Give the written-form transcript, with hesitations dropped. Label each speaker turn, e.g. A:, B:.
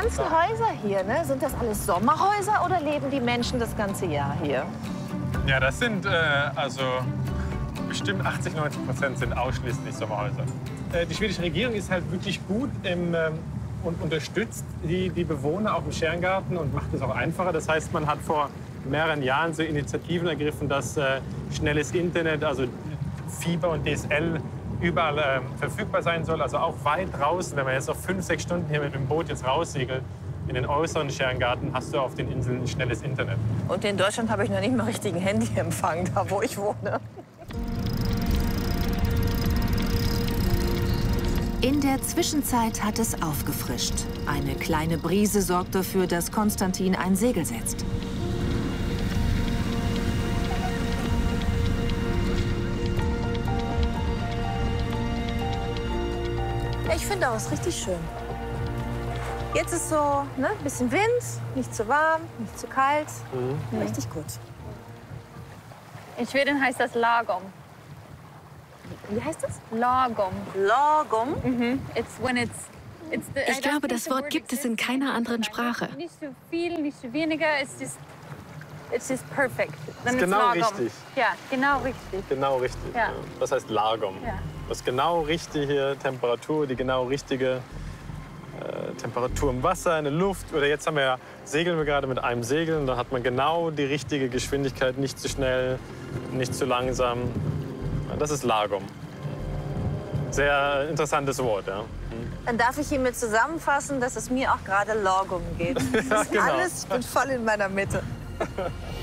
A: ganzen Häuser hier, ne? Sind das alles Sommerhäuser oder leben die Menschen das ganze Jahr hier?
B: Ja, das sind also bestimmt 80–90% sind ausschließlich Sommerhäuser. Die schwedische Regierung ist halt wirklich gut und unterstützt die Bewohner auch im Scherngarten und macht es auch einfacher. Das heißt, man hat vor mehreren Jahren so Initiativen ergriffen, dass schnelles Internet, also Fieber und DSL überall verfügbar sein soll. Also auch weit draußen, wenn man jetzt auf 5–6 Stunden hier mit dem Boot jetzt raussegelt, in den äußeren Scherngarten, hast du auf den Inseln schnelles Internet.
A: Und in Deutschland habe ich noch nicht mal richtigen Handyempfang, da wo ich wohne.
C: In der Zwischenzeit hat es aufgefrischt. Eine kleine Brise sorgt dafür, dass Konstantin ein Segel setzt.
A: Ja, ich finde auch, es ist richtig schön. Jetzt ist so ein bisschen Wind, nicht zu warm, nicht zu kalt. Richtig gut.
D: In Schweden heißt das lagom.
A: Wie heißt das?
D: Lagom.
A: Lagom?
E: Ich glaube, das Wort gibt es in keiner anderen Sprache.
D: Nicht zu viel, nicht zu weniger. It's just perfect.
B: Das ist genau richtig.
D: Ja, genau richtig.
B: Genau richtig.
D: Ja.
B: Ja. Das heißt Lagom.
D: Ja.
B: Das ist genau richtige Temperatur, die genau richtige Temperatur im Wasser, in der Luft. Oder jetzt segeln wir gerade mit einem Segel und da hat man genau die richtige Geschwindigkeit, nicht zu schnell, nicht zu langsam. Das ist Lagom. Sehr interessantes Wort, ja.
A: Dann darf ich hiermit zusammenfassen, dass es mir auch gerade Lagom geht. Das ist
B: genau.
A: alles, ich bin voll in meiner Mitte.